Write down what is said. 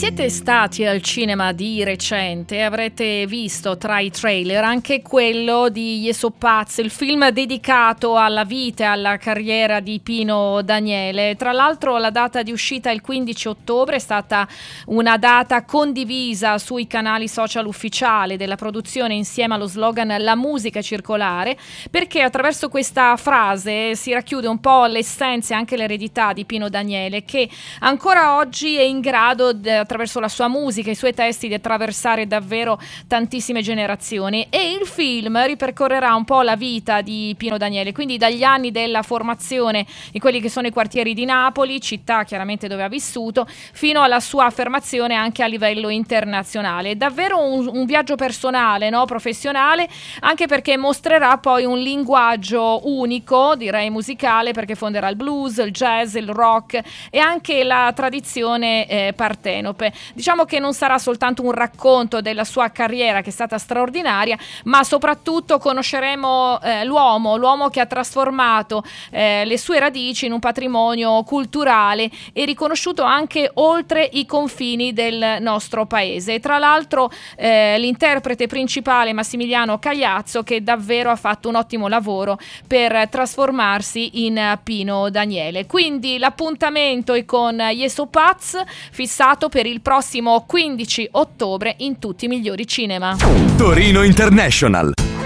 siete stati al cinema di recente avrete visto tra i trailer anche quello di Je so pazz, il film dedicato alla vita e alla carriera di Pino Daniele. Tra l'altro la data di uscita è il 15 ottobre, è stata una data condivisa sui canali social ufficiali della produzione insieme allo slogan "La musica è circolare", perché attraverso questa frase si racchiude un po' l'essenza e anche l'eredità di Pino Daniele, che ancora oggi è in grado attraverso la sua musica e i suoi testi di attraversare davvero tantissime generazioni. E il film ripercorrerà un po' la vita di Pino Daniele, quindi dagli anni della formazione in quelli che sono i quartieri di Napoli, città chiaramente dove ha vissuto, fino alla sua affermazione anche a livello internazionale. È davvero un viaggio personale, no? Professionale, anche perché mostrerà poi un linguaggio unico, direi musicale, perché fonderà il blues, il jazz, il rock e anche la tradizione partenope. Diciamo che non sarà soltanto un racconto della sua carriera, che è stata straordinaria, ma soprattutto conosceremo l'uomo che ha trasformato le sue radici in un patrimonio culturale e riconosciuto anche oltre i confini del nostro paese. Tra l'altro l'interprete principale Massimiliano Cagliazzo, che davvero ha fatto un ottimo lavoro per trasformarsi in Pino Daniele. Quindi l'appuntamento è con Je so pazz, fissato per il prossimo 15 ottobre in tutti i migliori cinema. Torino International.